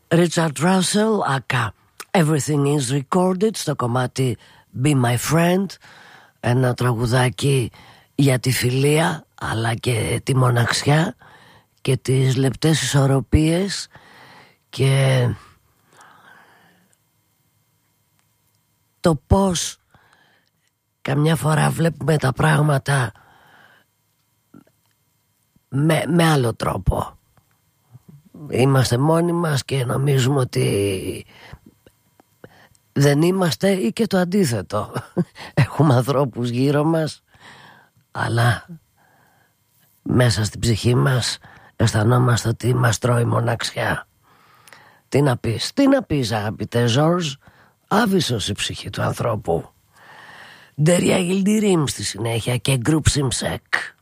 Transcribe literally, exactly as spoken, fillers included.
Richard Russell, άκα Everything is Recorded, στο κομμάτι Be My Friend, ένα τραγουδάκι για τη φιλία αλλά και τη μοναξιά και τις λεπτές ισορροπίες και το πώς καμιά φορά βλέπουμε τα πράγματα με, με άλλο τρόπο. Είμαστε μόνοι μας και νομίζουμε ότι δεν είμαστε, ή και το αντίθετο. Έχουμε ανθρώπους γύρω μας, αλλά μέσα στην ψυχή μας αισθανόμαστε ότι μας τρώει μοναξιά. Τι να πεις, τι να πεις αγαπητέ Ζορζ, άβυσσος η ψυχή του ανθρώπου. Ντερία Γιλντιρίμ στη συνέχεια και Γκρουπ Σιμσέκ.